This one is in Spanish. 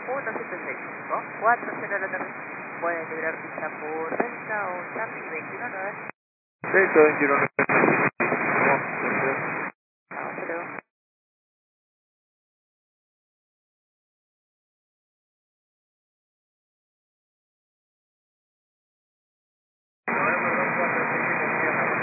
1765, 40 la tarde. Pueden liberar pista por Delta o Charlie 219. Delta 29.